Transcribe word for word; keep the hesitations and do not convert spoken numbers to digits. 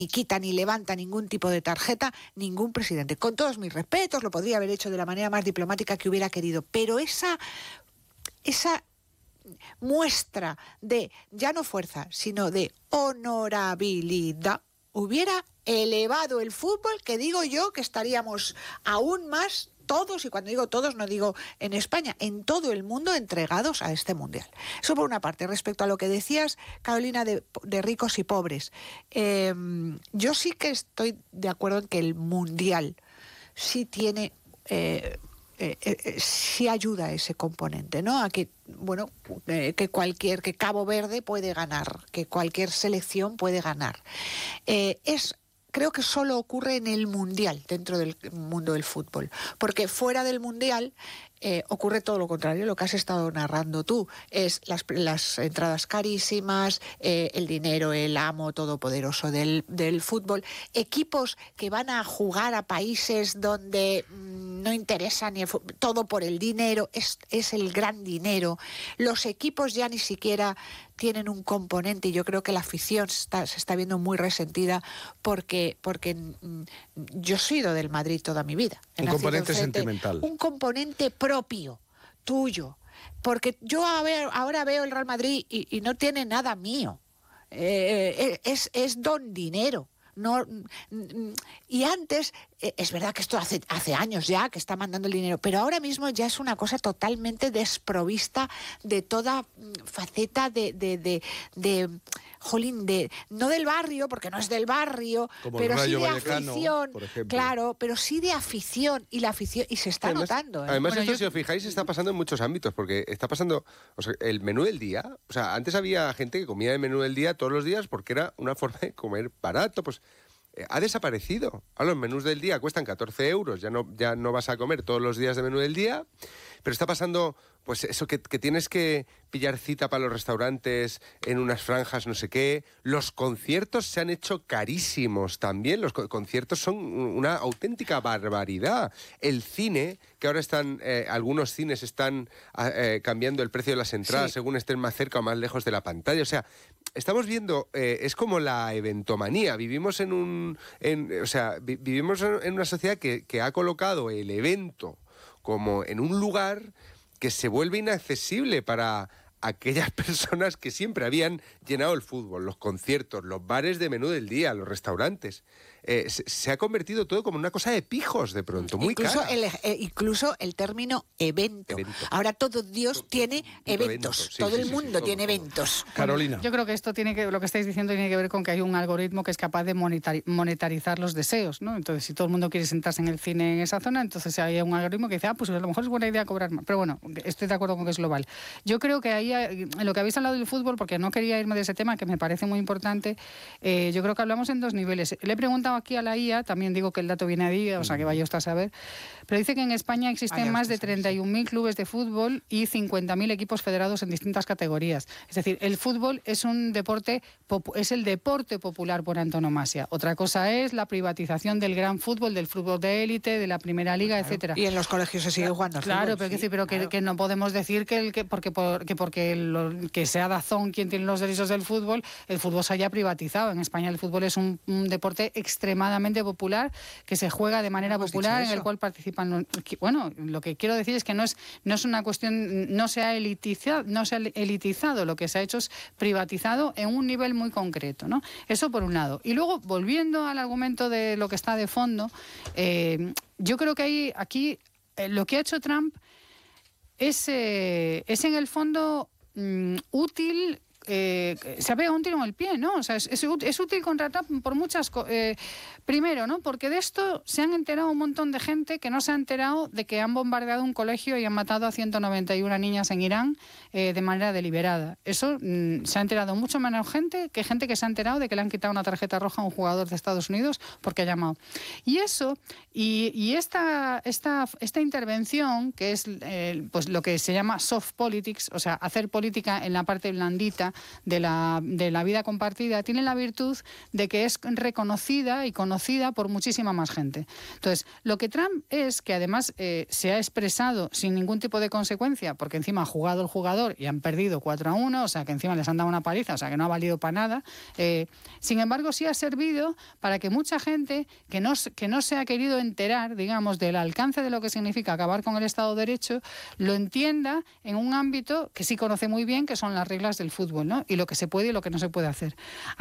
ni quita ni levanta ningún tipo de tarjeta ningún presidente. Con todos mis respetos, lo podría haber hecho de la manera más diplomática que hubiera querido, pero esa, esa muestra de, ya no fuerza, sino de honorabilidad, hubiera elevado el fútbol, que digo yo que estaríamos aún más todos, y cuando digo todos no digo en España, en todo el mundo entregados a este mundial. Eso por una parte. Respecto a lo que decías, Carolina, de, de ricos y pobres, eh, yo sí que estoy de acuerdo en que el mundial sí tiene... Eh, Eh, eh, sí ayuda a ese componente, ¿no? A que, bueno, eh, que cualquier, que Cabo Verde puede ganar, que cualquier selección puede ganar. Eh, es Creo que solo ocurre en el Mundial, dentro del mundo del fútbol, porque fuera del Mundial eh, ocurre todo lo contrario, lo que has estado narrando tú, es las, las entradas carísimas, eh, el dinero, el amo todopoderoso del, del fútbol, equipos que van a jugar a países donde mmm, no interesa ni el fútbol, todo por el dinero, es, es el gran dinero, los equipos ya ni siquiera tienen un componente, y yo creo que la afición se está, se está viendo muy resentida porque, porque mm, yo he sido del Madrid toda mi vida. Un componente sentimental. Un componente propio, tuyo. Porque yo a ver, ahora veo el Real Madrid y, y no tiene nada mío. Eh, es, es don dinero. No, y antes, es verdad que esto hace, hace años ya que está mandando el dinero, pero ahora mismo ya es una cosa totalmente desprovista de toda faceta de, de, de, de jolín, de, no del barrio, porque no es del barrio, como pero sí de Vallecano, afición, claro, pero sí de afición, y la afición, y se está además, notando. ¿eh? Además, Bueno, esto, yo... si os fijáis, está pasando en muchos ámbitos, porque está pasando, o sea, el menú del día, o sea, antes había gente que comía el menú del día todos los días porque era una forma de comer barato, pues eh, ha desaparecido. Ahora los menús del día cuestan catorce euros, ya no, ya no vas a comer todos los días de menú del día, pero está pasando, pues eso, que, que tienes que pillar cita para los restaurantes en unas franjas, no sé qué. Los conciertos se han hecho carísimos también. Los co- conciertos son una auténtica barbaridad. El cine, que ahora están, eh, algunos cines están eh, cambiando el precio de las entradas, sí, según estén más cerca o más lejos de la pantalla. O sea, estamos viendo, eh, es como la eventomanía. Vivimos en un, en, o sea, vi- vivimos en una sociedad que, que ha colocado el evento como en un lugar que se vuelve inaccesible para aquellas personas que siempre habían llenado el fútbol, los conciertos, los bares de menú del día, los restaurantes. Eh, se, se ha convertido todo como una cosa de pijos de pronto, muy incluso cara. El, eh, incluso el término evento. Evento. Ahora todo Dios tiene eventos, evento, sí, todo sí, el sí, mundo sí, todo, tiene todo. eventos. Carolina. Yo creo que esto tiene que, lo que estáis diciendo tiene que ver con que hay un algoritmo que es capaz de monetari- monetarizar los deseos, ¿no? Entonces, si todo el mundo quiere sentarse en el cine en esa zona, entonces hay un algoritmo que dice, ah, pues a lo mejor es buena idea cobrar más. Pero bueno, estoy de acuerdo con que es global. Yo creo que ahí, en lo que habéis hablado del fútbol, porque no quería irme de ese tema, que me parece muy importante, eh, yo creo que hablamos en dos niveles. Le he preguntado aquí a la I A, también digo que el dato viene ahí, o sea, que vaya usted a saber, pero dice que en España existen Vaya más usted de a saber, treinta y un mil clubes de fútbol y cincuenta mil equipos federados en distintas categorías. Es decir, el fútbol es un deporte, es el deporte popular por antonomasia. Otra cosa es la privatización del gran fútbol, del fútbol de élite, de la primera liga, Claro. etcétera. Y en los colegios se sigue jugando al Claro, fútbol, pero, que, sí, sí, pero claro. que, que no podemos decir que, el, que porque, por, que porque lo, que sea Dazón quien tiene los derechos del fútbol, el fútbol se haya privatizado. En España el fútbol es un, un deporte extremadamente popular que se juega de manera ¿Hemos popular, dicho en el eso? cual participan los, que, bueno, lo que quiero decir es que no es no es una cuestión, no se ha elitizado, no se ha elitizado, lo que se ha hecho es privatizado en un nivel muy concreto, ¿no? Eso por un lado. Y luego, volviendo al argumento de lo que está de fondo, eh, yo creo que hay aquí eh, lo que ha hecho Trump es, eh, es en el fondo mm, útil. Eh, se ha pegado un tiro en el pie, ¿no? O sea, es, es, es útil contra Trump por muchas cosas. Eh, primero, ¿no? Porque de esto se han enterado un montón de gente que no se ha enterado de que han bombardeado un colegio y han matado a ciento noventa y una niñas en Irán eh, de manera deliberada. Eso mm, se ha enterado mucho menos gente que gente que se ha enterado de que le han quitado una tarjeta roja a un jugador de Estados Unidos porque ha llamado. Y eso, y, y esta, esta, esta intervención, que es eh, pues lo que se llama soft politics, o sea, hacer política en la parte blandita, de la, de la vida compartida, tiene la virtud de que es reconocida y conocida por muchísima más gente. Entonces, lo que Trump es, que además eh, se ha expresado sin ningún tipo de consecuencia, porque encima ha jugado el jugador y han perdido cuatro a uno, o sea que encima les han dado una paliza, o sea que no ha valido para nada. Eh, sin embargo, sí ha servido para que mucha gente que no, que no se ha querido enterar, digamos, del alcance de lo que significa acabar con el Estado de Derecho, lo entienda en un ámbito que sí conoce muy bien, que son las reglas del fútbol, ¿no? Y lo que se puede y lo que no se puede hacer.